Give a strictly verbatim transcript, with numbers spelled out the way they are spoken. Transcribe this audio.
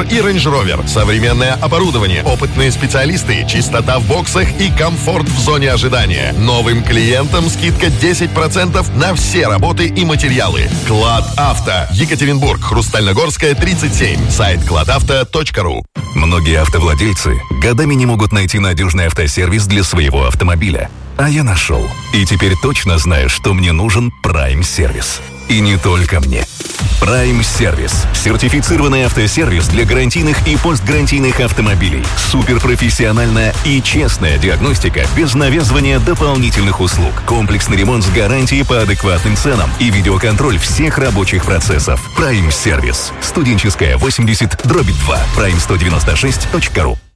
Defender и Range Rover. Современное оборудование, опытные специалисты, чистота в боксах и комфорт в зоне ожидания. Новым клиентам скидка десять процентов на все работы и материалы. Клад Авто. Екатеринбург, Хрустальногорская, тридцать семь. Сайт клад авто точка ру. Многие автовладельцы годами не могут найти надежный автосервис для своего автомобиля. А я нашел. И теперь точно знаю, что мне нужен Prime Service. И не только мне. Prime Service. Сертифицированный автосервис для гарантийных и постгарантийных автомобилей. Суперпрофессиональная и честная диагностика без навязывания дополнительных услуг. Комплексный ремонт с гарантией по адекватным ценам и видеоконтроль всех рабочих процессов. Prime Service. Студенческая, восемьдесят, дробь два. прайм сто девяносто шесть точка ру.